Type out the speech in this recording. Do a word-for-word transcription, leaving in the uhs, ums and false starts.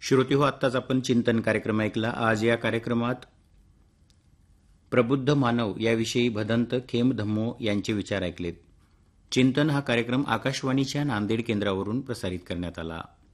श्रोते हो, आत्ताच आपण चिंतन कार्यक्रम ऐकला. आज या कार्यक्रमात प्रबुद्ध मानव याविषयी भदंत खेम धम्मो यांचे विचार ऐकलेत. चिंतन हा कार्यक्रम आकाशवाणीच्या नांदेड केंद्रावरून प्रसारित करण्यात आला.